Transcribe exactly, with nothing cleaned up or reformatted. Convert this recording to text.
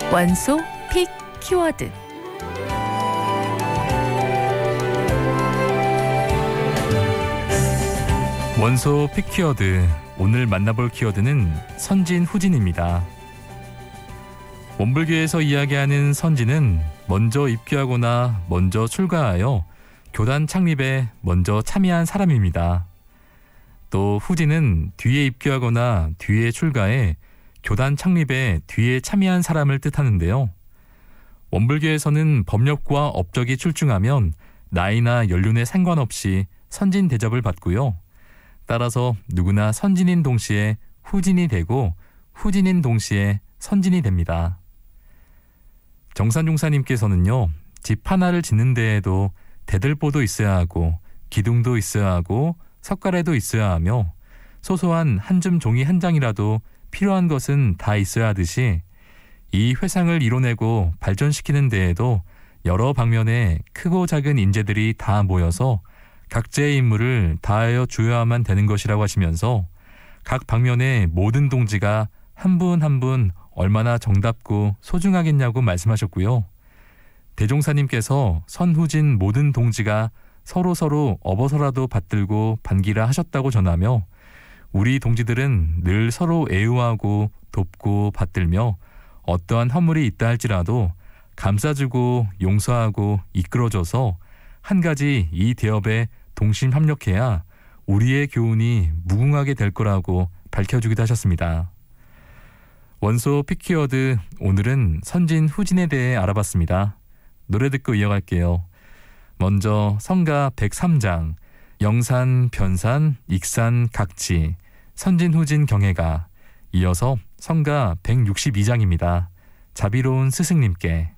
원소 픽 키워드. 원소 픽 키워드. 오늘 만나볼 키워드는 선진 후진입니다. 원불교에서 이야기하는 선진은 먼저 입교하거나 먼저 출가하여 교단 창립에 먼저 참여한 사람입니다. 또 후진은 뒤에 입교하거나 뒤에 출가해 교단 창립에 뒤에 참여한 사람을 뜻하는데요. 원불교에서는 법력과 업적이 출중하면 나이나 연륜에 상관없이 선진 대접을 받고요. 따라서 누구나 선진인 동시에 후진이 되고 후진인 동시에 선진이 됩니다. 정산용사님께서는요, 집 하나를 짓는 데에도 대들보도 있어야 하고 기둥도 있어야 하고 석가래도 있어야 하며 소소한 한 줌 종이 한 장이라도 필요한 것은 다 있어야 하듯이 이 회상을 이뤄내고 발전시키는 데에도 여러 방면에 크고 작은 인재들이 다 모여서 각자의 임무를 다하여 주어야만 되는 것이라고 하시면서 각 방면의 모든 동지가 한 분 한 분 얼마나 정답고 소중하겠냐고 말씀하셨고요. 대종사님께서 선후진 모든 동지가 서로서로 업어서라도 받들고 반기라 하셨다고 전하며 우리 동지들은 늘 서로 애우하고 돕고 받들며 어떠한 허물이 있다 할지라도 감싸주고 용서하고 이끌어줘서 한 가지 이 대업에 동심합력해야 우리의 교훈이 무궁하게 될 거라고 밝혀주기도 하셨습니다. 원소 픽키워드, 오늘은 선진 후진에 대해 알아봤습니다. 노래 듣고 이어갈게요. 먼저 성가 백삼 장, 영산, 변산, 익산, 각지, 선진 후진 경애가, 이어서 성가 백육십이 장입니다. 자비로운 스승님께.